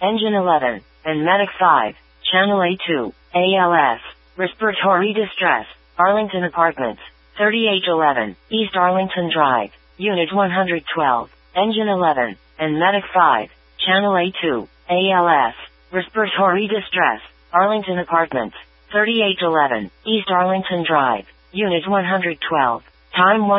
Engine 11, and Medic 5, Channel A2, ALS, respiratory distress, Arlington Apartments, 3811, East Arlington Drive, Unit 112, Engine 11, and Medic 5, Channel A2, ALS, respiratory distress, Arlington Apartments, 3811, East Arlington Drive, Unit 112, time